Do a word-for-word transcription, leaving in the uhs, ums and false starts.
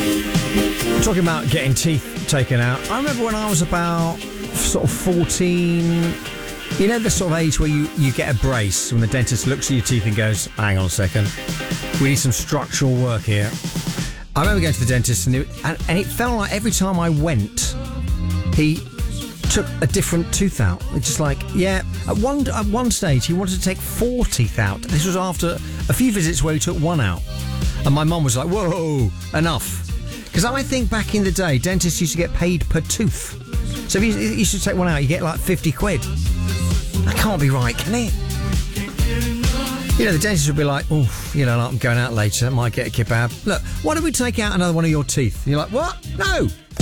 Talking about getting teeth taken out, I remember when I was about sort of fourteen, you know the sort of age where you, you get a brace when the dentist looks at your teeth and goes, hang on a second, we need some structural work here. I remember going to the dentist and it, and, and it felt like every time I went, he took a different tooth out. It's just like, yeah, at one, at one stage he wanted to take four teeth out. This was after a few visits where he took one out. And my mum was like, whoa, enough. Because I think back in the day, dentists used to get paid per tooth. So if you, you should take one out, you get like fifty quid. That can't be right, can it? You know, the dentist would be like, oh, you know, I'm going out later, might get a kebab. Look, why don't we take out another one of your teeth? And you're like, what? No!